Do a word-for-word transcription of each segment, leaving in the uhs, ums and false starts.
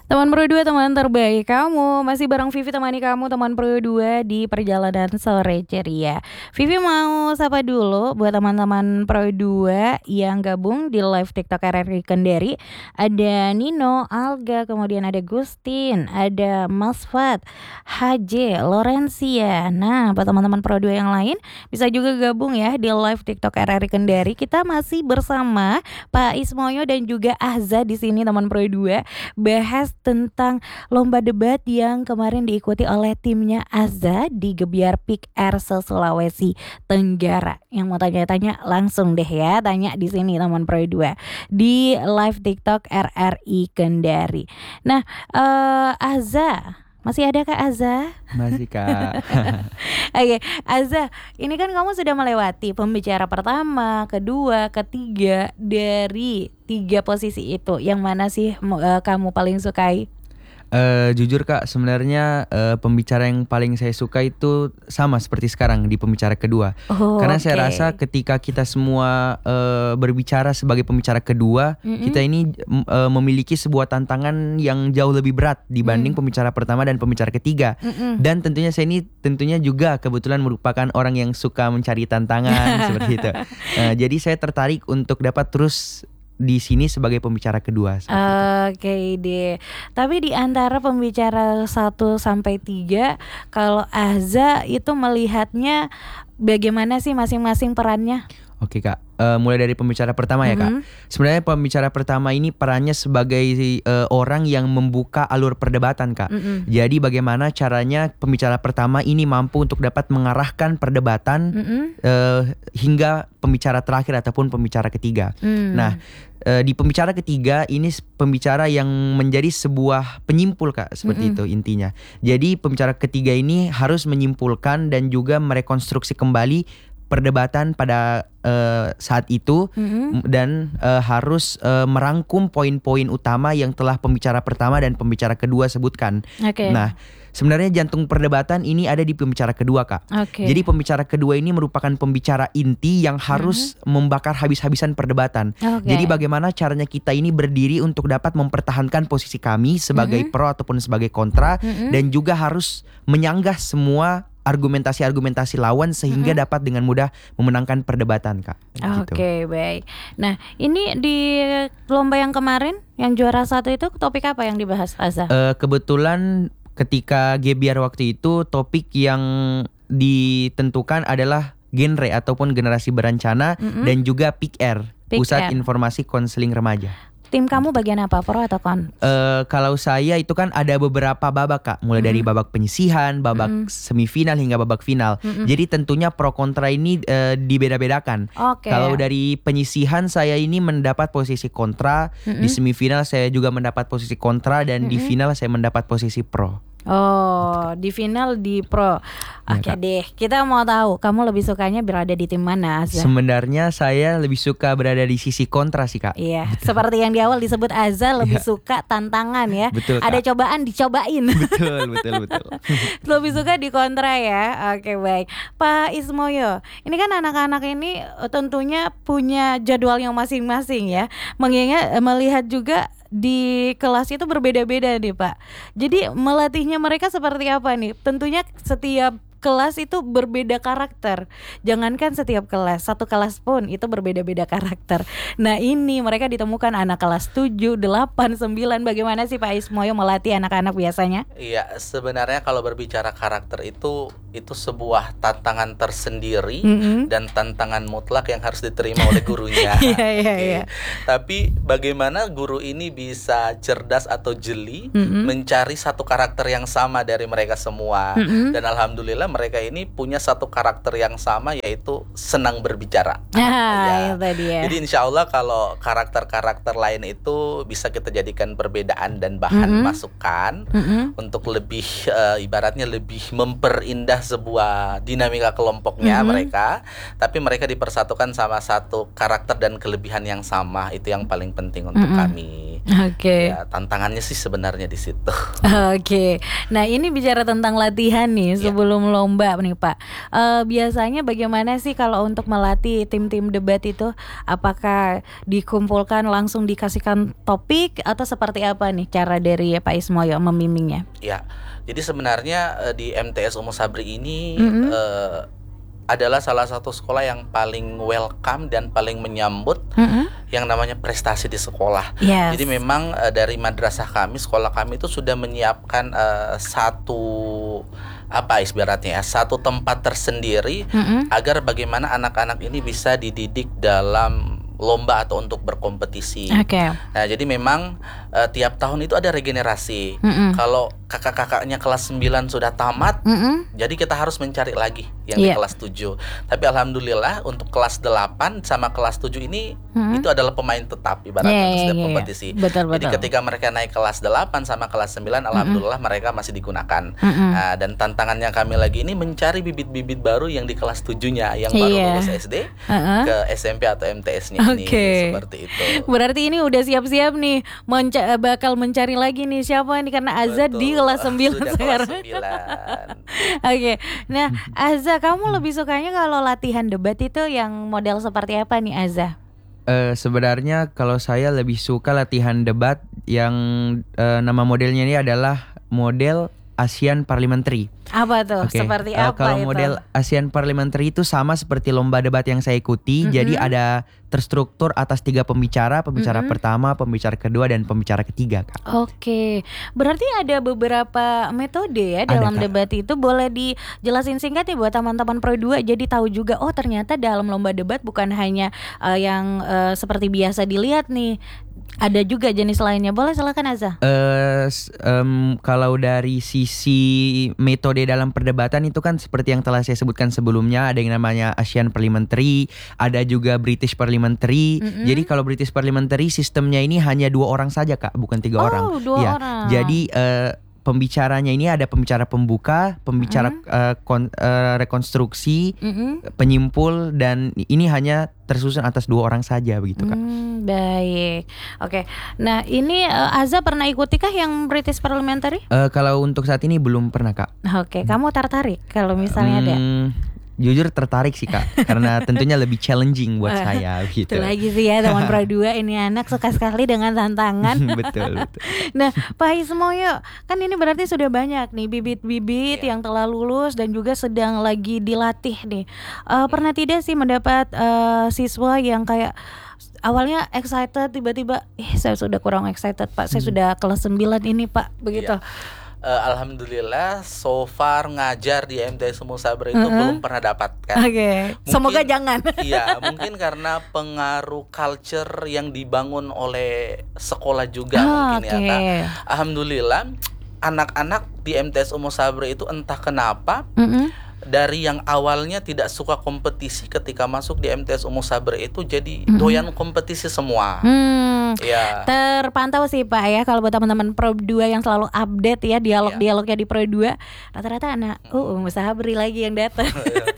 Teman Pro dua, teman terbaik kamu. Masih bareng Vivi temani kamu teman Pro dua di perjalanan sore ceria. Vivi mau sapa dulu buat teman-teman Pro dua yang gabung di live TikTok R R I Kendari. Ada Nino, Alga, kemudian ada Gustin, ada Mas Fat, H J, Lorencia. Nah, buat teman-teman Pro dua yang lain bisa juga gabung ya di live TikTok R R I Kendari. Kita masih bersama Pak Ismoyo dan juga Azza di sini teman Pro dua, bahas tentang lomba debat yang kemarin diikuti oleh timnya Azza di Gebiar Peak Air Sulawesi Tenggara. Yang mau tanya-tanya langsung deh ya, tanya di sini teman Pro dua di live TikTok R R I Kendari. Nah, uh, Azza, masih ada Kak Azza? Masih Kak. Oke, Azza, ini kan kamu sudah melewati pembicara pertama, kedua, ketiga dari tiga posisi itu. Yang mana sih uh, kamu paling sukai? Uh, jujur Kak, sebenarnya uh, pembicara yang paling saya suka itu sama seperti sekarang di pembicara kedua. Oh, Karena okay. saya rasa ketika kita semua uh, berbicara sebagai pembicara kedua, mm-hmm. kita ini uh, memiliki sebuah tantangan yang jauh lebih berat dibanding mm. pembicara pertama dan pembicara ketiga. Mm-mm. Dan tentunya saya ini tentunya juga kebetulan merupakan orang yang suka mencari tantangan seperti itu. Uh, jadi saya tertarik untuk dapat terus di sini sebagai pembicara kedua. Oke okay, deh. Tapi di antara pembicara satu sampai tiga, kalau Azza itu melihatnya bagaimana sih masing-masing perannya? Oke Kak, uh, mulai dari pembicara pertama ya mm-hmm. Kak. Sebenarnya pembicara pertama ini perannya sebagai uh, orang yang membuka alur perdebatan Kak. Mm-hmm. Jadi bagaimana caranya pembicara pertama ini mampu untuk dapat mengarahkan perdebatan mm-hmm. uh, hingga pembicara terakhir ataupun pembicara ketiga. Mm. Nah, uh, di pembicara ketiga ini pembicara yang menjadi sebuah penyimpul Kak, seperti mm-hmm. itu intinya. Jadi pembicara ketiga ini harus menyimpulkan dan juga merekonstruksi kembali perdebatan pada uh, saat itu mm-hmm. dan uh, harus uh, merangkum poin-poin utama yang telah pembicara pertama dan pembicara kedua sebutkan. Okay. Nah, sebenarnya jantung perdebatan ini ada di pembicara kedua Kak. Okay. Jadi pembicara kedua ini merupakan pembicara inti yang harus mm-hmm. membakar habis-habisan perdebatan. Okay. Jadi bagaimana caranya kita ini berdiri untuk dapat mempertahankan posisi kami sebagai mm-hmm. pro ataupun sebagai kontra mm-hmm. dan juga harus menyanggah semua argumentasi-argumentasi lawan sehingga mm-hmm. dapat dengan mudah memenangkan perdebatan Kak. Oke okay, gitu. Baik. Nah ini di lomba yang kemarin yang juara satu itu topik apa yang dibahas Azza? Uh, kebetulan ketika Gebiar waktu itu topik yang ditentukan adalah genre ataupun generasi berencana mm-hmm. dan juga P I K R, Peak Pusat Air. Informasi Konseling Remaja. Tim kamu bagian apa, pro atau kon? Uh, kalau saya itu kan ada beberapa babak Kak, mulai mm. dari babak penyisihan, babak mm. semifinal hingga babak final. Mm-mm. Jadi tentunya pro kontra ini uh, dibeda-bedakan. Okay. Kalau dari penyisihan saya ini mendapat posisi kontra, Mm-mm. di semifinal saya juga mendapat posisi kontra dan Mm-mm. di final saya mendapat posisi pro. Oh, di final di pro. Oke ya, deh, kita mau tahu kamu lebih sukanya berada di tim mana, Azza? Sebenarnya saya lebih suka berada di sisi kontra sih Kak. Iya, seperti yang di awal disebut Azza lebih ya. suka tantangan ya. Betul, ada Kak. Cobaan dicobain. Betul, betul, betul. Lebih suka di kontra ya. Oke baik, Pak Ismoyo. Ini kan anak-anak ini tentunya punya jadwal yang masing-masing ya. Mengingat melihat juga di kelas itu berbeda-beda nih Pak. Jadi melatihnya mereka seperti apa nih? Tentunya setiap kelas itu berbeda karakter. Jangankan setiap kelas, satu kelas pun itu berbeda-beda karakter. Nah ini mereka ditemukan anak kelas tujuh, delapan, sembilan. Bagaimana sih Pak Ismoyo melatih anak-anak biasanya? Iya, sebenarnya kalau berbicara karakter itu itu sebuah tantangan tersendiri mm-hmm. dan tantangan mutlak yang harus diterima oleh gurunya. Iya, iya, iya. Tapi bagaimana guru ini bisa cerdas atau jeli mm-hmm. mencari satu karakter yang sama dari mereka semua. Mm-hmm. Dan alhamdulillah mereka ini punya satu karakter yang sama, yaitu senang berbicara. Ah, ya. Itu dia. Jadi insya Allah kalau karakter-karakter lain itu bisa kita jadikan perbedaan dan bahan mm-hmm. masukan mm-hmm. untuk lebih uh, ibaratnya lebih memperindah sebuah dinamika kelompoknya mm-hmm. mereka. Tapi mereka dipersatukan sama satu karakter dan kelebihan yang sama. Itu yang paling penting untuk mm-hmm. kami. Oke. Ya, tantangannya sih sebenarnya di situ. Oke. Nah, ini bicara tentang latihan nih sebelum lomba nih Pak. Uh, biasanya bagaimana sih kalau untuk melatih tim-tim debat itu? Apakah dikumpulkan langsung dikasihkan topik atau seperti apa nih cara dari Pak Ismoyo membimbingnya? Ya. Jadi sebenarnya uh, di M T S Umu Sabri ini Mm-hmm. uh, adalah salah satu sekolah yang paling welcome dan paling menyambut mm-hmm. yang namanya prestasi di sekolah. Yes. Jadi memang uh, dari madrasah kami, sekolah kami itu sudah menyiapkan uh, satu apa ibaratnya ya, satu tempat tersendiri mm-hmm. agar bagaimana anak-anak ini bisa dididik dalam lomba atau untuk berkompetisi. Oke. Okay. Nah, jadi memang uh, tiap tahun itu ada regenerasi. Mm-hmm. Kalau kakak-kakaknya kelas sembilan sudah tamat, mm-hmm. jadi kita harus mencari lagi yang yeah. di kelas tujuh. Tapi alhamdulillah untuk kelas delapan sama kelas tujuh ini mm-hmm. itu adalah pemain tetap ibaratnya yeah, untuk setiap yeah, yeah. kompetisi. Betul, jadi betul. ketika mereka naik kelas delapan sama kelas sembilan, alhamdulillah mm-hmm. mereka masih digunakan. Mm-hmm. Nah, dan tantangannya kami lagi ini mencari bibit-bibit baru yang di kelas tujuh-nya yang baru yeah. lulus S D uh-huh. ke S M P atau M T S-nya okay. ini seperti itu. Berarti ini udah siap-siap nih menca- bakal mencari lagi nih siapa nih karena Azza Betul. di kelas sembilan Sudah sekarang. kelas sembilan. Oke. Okay. Nah, Azza, kamu lebih sukanya kalau latihan debat itu yang model seperti apa nih, Azza? Uh, sebenarnya kalau saya lebih suka latihan debat yang uh, nama modelnya ini adalah model Asian Parliamentary. Apa tuh? Okay. Seperti uh, apa kalau itu? model Asian Parliamentary itu sama seperti lomba debat yang saya ikuti. Mm-hmm. Jadi ada terstruktur atas tiga pembicara, pembicara mm-hmm. pertama, pembicara kedua, dan pembicara ketiga, Kak. Oke, okay. Berarti ada beberapa metode ya dalam ada, debat itu. Boleh dijelasin singkat ya buat teman-teman Pro dua, jadi tahu juga oh ternyata dalam lomba debat bukan hanya uh, yang uh, seperti biasa dilihat nih. Ada juga jenis lainnya. Boleh, silakan Azza. Uh, um, kalau dari sisi metode dalam perdebatan itu kan seperti yang telah saya sebutkan sebelumnya, ada yang namanya Asian Parliamentary, ada juga British Parliamentary. Mm-hmm. Jadi kalau British Parliamentary sistemnya ini hanya dua orang saja, Kak, bukan tiga oh, orang. Dua ya. orang. Jadi uh, pembicaranya ini ada pembicara pembuka, pembicara mm-hmm. uh, kon, uh, rekonstruksi, mm-hmm. penyimpul, dan ini hanya tersusun atas dua orang saja begitu, Kak. Hmm, baik. Oke. Nah, ini uh, Azza pernah ikutikah yang British Parliamentary? Uh, kalau untuk saat ini belum pernah, Kak. Oke, kamu tertarik kalau misalnya hmm, ada? Jujur tertarik sih, Kak, karena tentunya lebih challenging buat saya gitu. Itu lagi sih ya teman Pro dua, ini anak suka sekali dengan tantangan. Betul, betul. Nah, Pak Ismoyo, kan ini berarti sudah banyak nih bibit-bibit yeah. yang telah lulus dan juga sedang lagi dilatih nih. Uh, pernah tidak sih mendapat uh, siswa yang kayak awalnya excited, tiba-tiba eh saya sudah kurang excited, Pak. Saya hmm. sudah kelas sembilan ini, Pak. Begitu. Yeah. Uh, Alhamdulillah so far ngajar di M T S Umu Sabri itu uh-huh. belum pernah dapatkan. Oke. Okay. Semoga jangan. Iya, mungkin karena pengaruh culture yang dibangun oleh sekolah juga oh, mungkin okay. ya, Kak. Alhamdulillah anak-anak di M T S Umu Sabri itu entah kenapa uh-huh. dari yang awalnya tidak suka kompetisi ketika masuk di M T S Umu Sabri itu jadi mm-hmm. doyan kompetisi semua. Hmm. Ya. Terpantau sih Pak ya, kalau buat teman-teman Pro dua yang selalu update ya dialog-dialognya di Pro dua, rata-rata anak uh Umu Sabri lagi yang datang.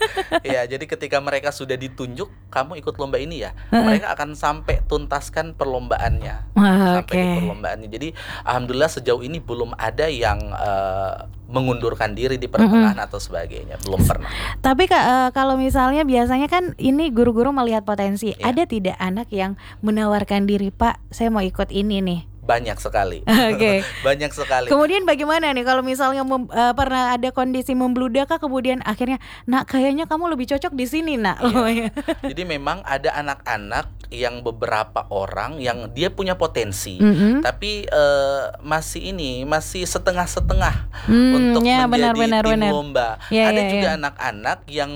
Ya, jadi ketika mereka sudah ditunjuk, kamu ikut lomba ini ya, mereka akan sampai tuntaskan perlombaannya. Wah, sampai okay. di perlombaannya. Jadi alhamdulillah sejauh ini belum ada yang uh, mengundurkan diri di pertengahan mm-hmm. atau sebagainya, belum pernah. Tapi uh, kalau misalnya biasanya kan ini guru-guru melihat potensi, ya. Ada tidak anak yang menawarkan diri, Pak, saya mau ikut ini nih? Banyak sekali. Oke. Okay. Banyak sekali. Kemudian bagaimana nih kalau misalnya mem, uh, pernah ada kondisi membludak, kemudian akhirnya, nak kayaknya kamu lebih cocok di sini, nak. Iya. Jadi memang ada anak-anak yang beberapa orang yang dia punya potensi, mm-hmm. tapi uh, masih ini masih setengah-setengah mm, untuk ya, menjadi benar, benar, tim benar. lomba. Ya, ada ya, juga ya. anak-anak yang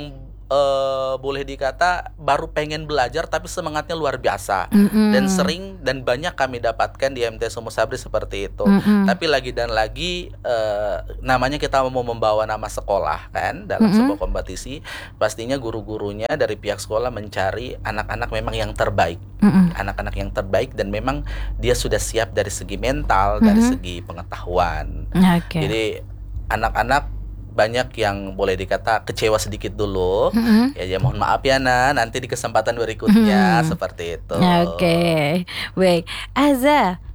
Uh, boleh dikata baru pengen belajar tapi semangatnya luar biasa, mm-hmm. dan sering dan banyak kami dapatkan di M T S Umu Sabri seperti itu. Mm-hmm. Tapi lagi dan lagi uh, namanya kita mau membawa nama sekolah kan dalam mm-hmm. sebuah kompetisi, pastinya guru-gurunya dari pihak sekolah mencari anak-anak memang yang terbaik, mm-hmm. anak-anak yang terbaik dan memang dia sudah siap dari segi mental, mm-hmm. dari segi pengetahuan. Okay. Jadi anak-anak banyak yang boleh dikata kecewa sedikit dulu, mm-hmm. ya, ya mohon maaf ya Nah, nanti di kesempatan berikutnya mm-hmm. seperti itu. Oke, okay. Baik, Azza,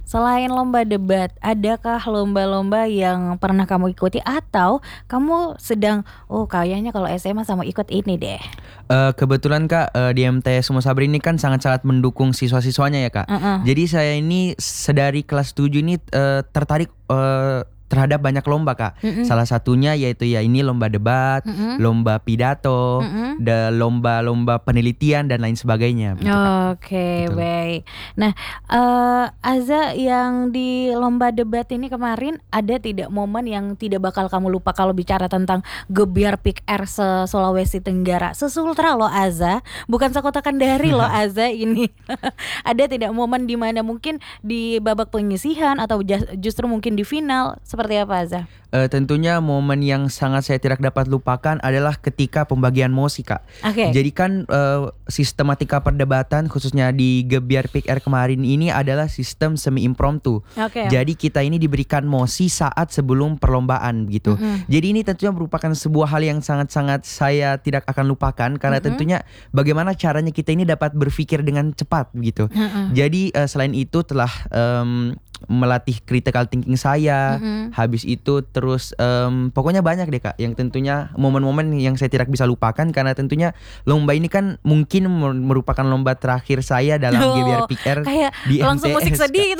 selain lomba debat, adakah lomba-lomba yang pernah kamu ikuti atau kamu sedang oh kayaknya kalau S M A sama ikut ini deh? Uh, kebetulan Kak, uh, di M T S Sumo Sabri ini kan sangat-sangat mendukung siswa-siswanya ya Kak. Uh-uh. Jadi saya ini sedari kelas tujuh ini uh, tertarik uh, terhadap banyak lomba Kak. Mm-hmm. Salah satunya yaitu ya ini lomba debat, mm-hmm. lomba pidato, mm-hmm. dan lomba-lomba penelitian dan lain sebagainya. Oke, okay, baik. Nah, uh, Aza yang di lomba debat ini kemarin ada tidak momen yang tidak bakal kamu lupa kalau bicara tentang Gebyar Pick R se-Sulawesi Tenggara? Sesultra loh Aza, bukan sekota Kendari loh Aza ini. Ada tidak momen di mana mungkin di babak penyisihan atau justru mungkin di final? Seperti apa Aza? Uh, tentunya momen yang sangat saya tidak dapat lupakan adalah ketika pembagian mosi Kak. Okay. Jadi kan uh, sistematika perdebatan khususnya di Gebyar Pick R kemarin ini adalah sistem semi impromptu. Okay. Jadi kita ini diberikan mosi saat sebelum perlombaan gitu. Mm-hmm. Jadi ini tentunya merupakan sebuah hal yang sangat-sangat saya tidak akan lupakan karena mm-hmm. tentunya bagaimana caranya kita ini dapat berpikir dengan cepat gitu. Mm-hmm. Jadi uh, selain itu telah um, melatih critical thinking saya, mm-hmm. habis itu terus um, pokoknya banyak deh Kak yang tentunya momen-momen yang saya tidak bisa lupakan karena tentunya lomba ini kan mungkin merupakan lomba terakhir saya dalam oh, Gebyar Pick R kayak di langsung M T S, musik sedih Kak. gitu.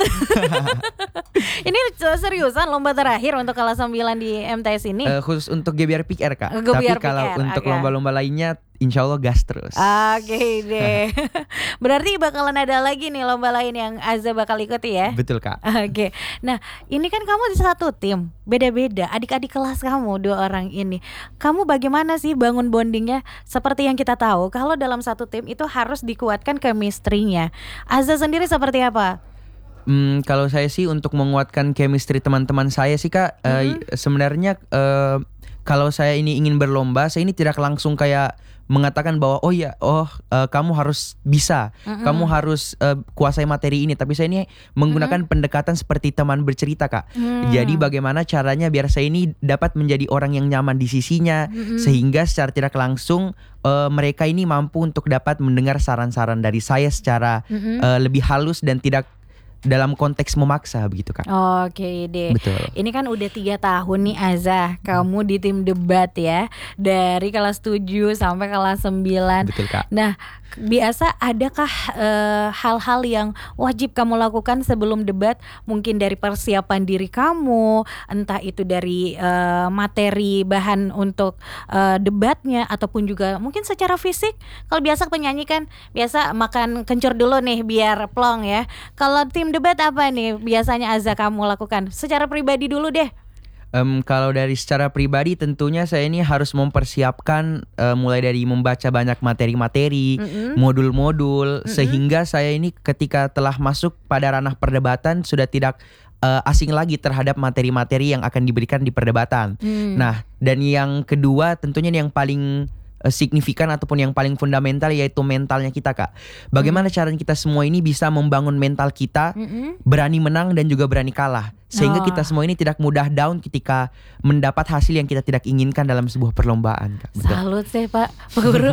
Ini seriusan lomba terakhir untuk kelas sembilan di M T S ini? Uh, khusus untuk Gebyar Pick R Kak. Gebyar Tapi kalau Pick R, untuk okay. lomba-lomba lainnya insya Allah gas terus. Oke okay deh. Berarti bakalan ada lagi nih lomba lain yang Aza bakal ikuti ya? Betul Kak. Oke okay. Nah ini kan kamu di satu tim, beda-beda adik-adik kelas kamu dua orang ini. Kamu bagaimana sih bangun bondingnya? Seperti yang kita tahu kalau dalam satu tim itu harus dikuatkan chemistry-nya. Aza sendiri seperti apa? Hmm, kalau saya sih untuk menguatkan chemistry teman-teman saya sih Kak, mm-hmm. uh, sebenarnya uh, kalau saya ini ingin berlomba, saya ini tidak langsung kayak mengatakan bahwa oh ya, oh uh, kamu harus bisa, mm-hmm. kamu harus uh, kuasai materi ini. Tapi saya ini menggunakan mm-hmm. pendekatan seperti teman bercerita Kak. Mm. Jadi bagaimana caranya biar saya ini dapat menjadi orang yang nyaman di sisinya, mm-hmm. sehingga secara tidak langsung uh, mereka ini mampu untuk dapat mendengar saran-saran dari saya secara mm-hmm. uh, lebih halus dan tidak dalam konteks memaksa begitu Kak. Oke deh. Betul. Ini kan udah tiga tahun nih Aza, kamu di tim debat ya, dari kelas tujuh sampai kelas sembilan. Betul Kak. Nah biasa adakah uh, hal-hal yang wajib kamu lakukan sebelum debat? Mungkin dari persiapan diri kamu, entah itu dari uh, materi bahan untuk uh, debatnya, ataupun juga mungkin secara fisik. Kalau biasa penyanyi kan biasa makan kencur dulu nih biar plong ya. Kalau tim debat apa nih biasanya Aza kamu lakukan? Secara pribadi dulu deh. Um, kalau dari secara pribadi tentunya saya ini harus mempersiapkan uh, mulai dari membaca banyak materi-materi, mm-hmm. modul-modul, mm-hmm. sehingga saya ini ketika telah masuk pada ranah perdebatan sudah tidak uh, asing lagi terhadap materi-materi yang akan diberikan di perdebatan. Mm. Nah, dan yang kedua tentunya yang paling signifikan ataupun yang paling fundamental yaitu mentalnya kita Kak. Bagaimana mm. caranya kita semua ini bisa membangun mental kita, mm-hmm. berani menang dan juga berani kalah. Sehingga oh. kita semua ini tidak mudah down ketika mendapat hasil yang kita tidak inginkan dalam sebuah perlombaan Kak. Salut sih Pak Pak Guru.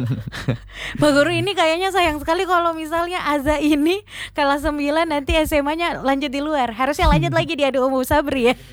Pak Guru ini kayaknya sayang sekali kalau misalnya Aza ini kelas sembilan nanti S M A-nya lanjut di luar. Harusnya lanjut lagi di Adu Umum Sabri ya.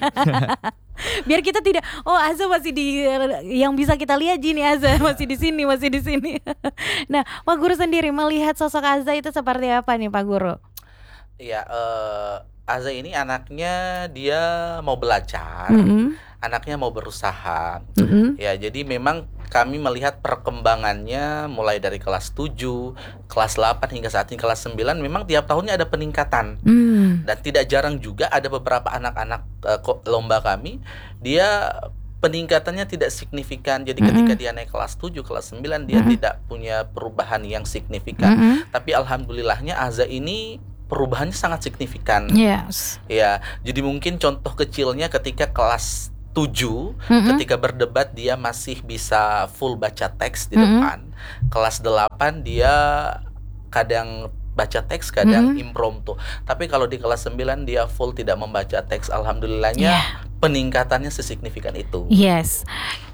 Biar kita tidak oh Aza masih di yang bisa kita lihat gini Aza masih di sini masih di sini. Nah Pak Guru sendiri melihat sosok Aza itu seperti apa nih Pak Guru? Iya uh, Aza ini anaknya dia mau belajar, mm-hmm. anaknya mau berusaha. Mm-hmm. Ya jadi memang kami melihat perkembangannya mulai dari kelas tujuh, kelas delapan hingga saat ini kelas sembilan memang tiap tahunnya ada peningkatan. Mm. Dan tidak jarang juga ada beberapa anak-anak uh, lomba kami dia peningkatannya tidak signifikan. Jadi mm-hmm. ketika dia naik kelas tujuh, kelas sembilan dia mm-hmm. tidak punya perubahan yang signifikan. Mm-hmm. Tapi alhamdulillahnya Aza ini perubahannya sangat signifikan. Yes. Ya, jadi mungkin contoh kecilnya ketika kelas tujuh, mm-hmm. ketika berdebat dia masih bisa full baca teks di mm-hmm. depan. Kelas delapan dia kadang baca teks, kadang mm-hmm. impromptu. Tapi kalau di kelas sembilan dia full tidak membaca teks. Alhamdulillahnya yeah. peningkatannya sesignifikan itu. Yes.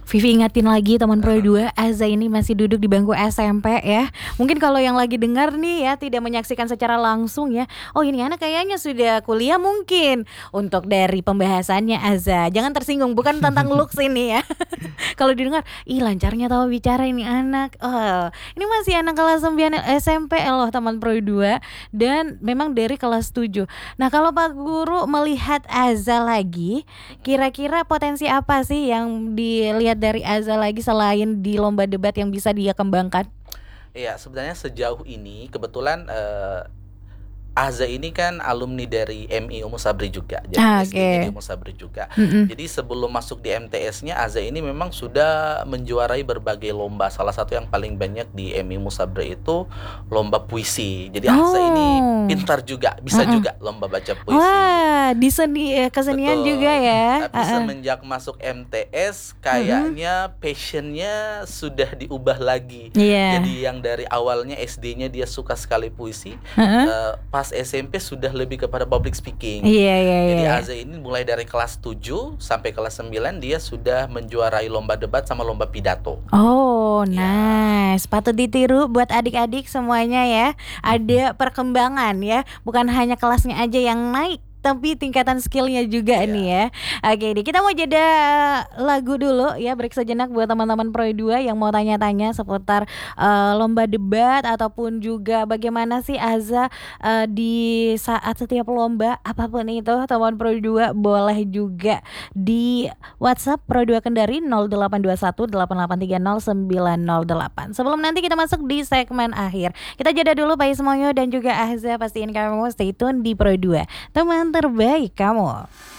Vivi ingatin lagi teman Pro dua, Azza ini masih duduk di bangku S M P ya. Mungkin kalau yang lagi dengar nih ya, tidak menyaksikan secara langsung ya, oh ini anak kayaknya sudah kuliah mungkin. Untuk dari pembahasannya Azza, jangan tersinggung, bukan tentang looks ini ya. Kalau didengar, ih lancarnya tahu bicara ini anak. Oh, ini masih anak kelas sembilan S M P loh teman Pro dua, dan memang dari kelas tujuh. Nah kalau Pak Guru melihat Azza lagi, kira-kira potensi apa sih yang dilihat dari Azza lagi selain di lomba debat yang bisa dia kembangkan? Iya, sebenarnya sejauh ini kebetulan uh, Azza ini kan alumni dari M I Umu Sabri juga, jadi Ah, S D-nya oke. di Umu Sabri juga. Mm-mm. Jadi sebelum masuk di M T S-nya, Azza ini memang sudah menjuarai berbagai lomba. Salah satu yang paling banyak di M I Umu Sabri itu lomba puisi. Jadi Azza ini Oh. pintar juga, bisa Mm-mm. juga lomba baca puisi. Wah, di seni eh, kesenian Betul. juga ya. Tapi Ah-ah. semenjak masuk M T S kayaknya passionnya sudah diubah lagi. Iya. Jadi yang dari awalnya S D-nya dia suka sekali puisi, Heeh. eh, pas S M P sudah lebih kepada public speaking. Iya iya Jadi iya. Azza ini mulai dari kelas tujuh sampai kelas sembilan dia sudah menjuarai lomba debat sama lomba pidato. Oh, Ya. nice. Patut ditiru buat adik-adik semuanya ya. Ada perkembangan ya. Bukan hanya kelasnya aja yang naik, tapi tingkatan skillnya juga Iya. nih ya. Oke nih, kita mau jeda lagu dulu ya, break sejenak buat teman-teman Pro dua yang mau tanya-tanya seputar eh, lomba debat ataupun juga bagaimana sih Azza eh, di saat setiap lomba apapun itu. Teman Pro dua boleh juga di WhatsApp Pro dua Kendari nol delapan dua satu delapan delapan tiga nol sembilan nol delapan. Sebelum nanti kita masuk di segmen akhir, kita jeda dulu Pak Ismoyo dan juga Azza, pastiin kamu stay tune di Pro dua, teman terbaik kamu.